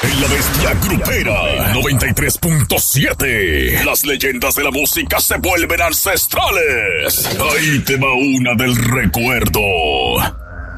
En La Bestia Grupera 93.7. Las leyendas de la música se vuelven ancestrales. Ahí te va una del recuerdo.